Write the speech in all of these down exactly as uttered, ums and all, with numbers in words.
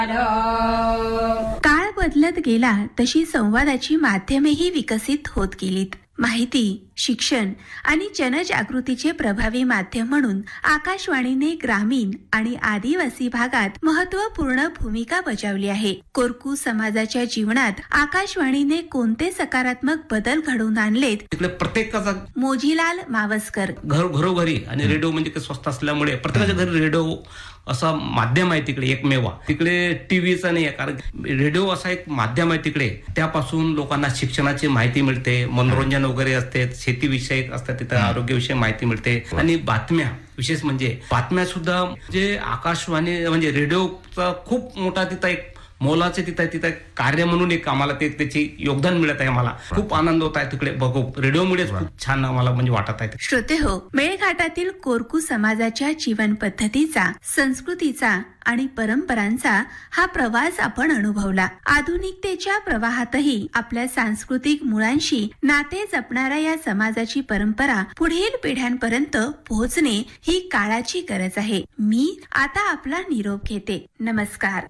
काळ बदलत गेला तशी संवादाची माध्यमेही विकसित होत गेलीत. माहिती, शिक्षण आणि जनजागृतीचे प्रभावी माध्यम म्हणून आकाशवाणीने ग्रामीण आणि आदिवासी भागात महत्त्वपूर्ण भूमिका बजावली आहे. कोरकू समाजाच्या जीवनात आकाशवाणीने कोणते सकारात्मक बदल घडवून आणलेत? तिकडे प्रत्येकाचा मोजीलाल मावस्कर घर घरोघरी आणि रेडिओ म्हणजे स्वस्त असल्यामुळे प्रत्येकाच्या घरी रेडिओ असा माध्यम आहे तिकडे एकमेव. तिकडे टीव्हीचा नाही आहे, कारण रेडिओ असा एक माध्यम आहे तिकडे. त्यापासून लोकांना शिक्षणाची माहिती मिळते, मनोरंजन वगैरे असते, शेतीविषयक असतात, तिथं आरोग्यविषयक माहिती मिळते आणि बातम्या, विशेष म्हणजे बातम्या सुद्धा जे आकाशवाणी म्हणजे रेडिओचा खूप मोठा तिथं एक मोलाचे तिथं तिथं कार्य म्हणून एक आम्हाला ते त्याची योगदान मिळत आहे. मला खूप आनंद होत आहे तिकडे बघू. रेडिओमुळे खूप छान आम्हाला म्हणजे वाटत आहे. श्रोते हो, मेळघाटातील कोरकू समाजाच्या जीवन पद्धतीचा, संस्कृतीचा आणि परंपरांचा हा प्रवास आपण अनुभवला. आधुनिकतेच्या प्रवाहातही आपल्या सांस्कृतिक मुळांशी नाते जपणाऱ्या या समाजाची परंपरा पुढील पिढ्यांपर्यंत पोहोचणे ही काळाची गरज आहे. मी आता आपला निरोप घेते. नमस्कार.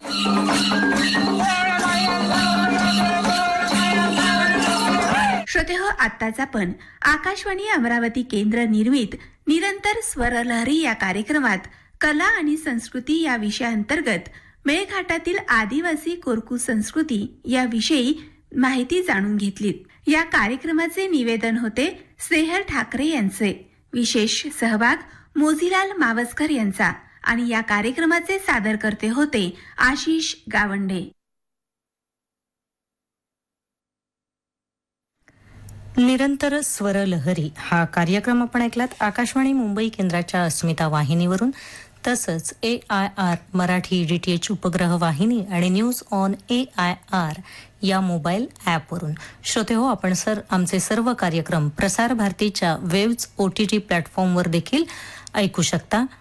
श्रोते हो, आत्ताच आपण आकाशवाणी अमरावती केंद्र निर्मित निरंतर स्वरलहरी या कार्यक्रमात कला आणि संस्कृती या विषयाअंतर्गत मेळघाटातील आदिवासी कोरकू संस्कृती याविषयी माहिती जाणून घेतली. या कार्यक्रमाचे निवेदन होते स्नेहल ठाकरे यांचे. विशेष सहभाग मोजीलाल मावस्कर यांचा आणि या कार्यक्रमाचे सादरकर्ते होते आशिष गावंडे. निरंतर स्वरलहरी हा कार्यक्रम आपण ऐकलात आकाशवाणी मुंबई केंद्राच्या अस्मिता वाहिनीवरून, तसंच ए आय आर मराठी डीटीएच उपग्रह वाहिनी आणि news on A I R या मोबाईल ॲपवरून. श्रोते हो, आपण सर आमचे सर्व कार्यक्रम प्रसार भारतीच्या वेव्ज ओटीटी प्लॅटफॉर्मवर देखील ऐकू शकता.